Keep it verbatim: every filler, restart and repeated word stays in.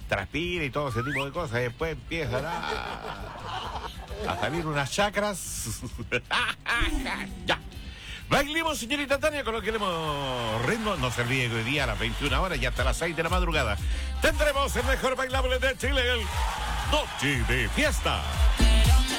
transpira y todo ese tipo de cosas, y después empiezan a, a salir unas chakras. Ya. Bailemos, señorita Tania, con lo que queremos ritmo. No se olvide que hoy día a las veintiuna horas y hasta las seis de la madrugada tendremos el mejor bailable de Chile, el Noche de Fiesta.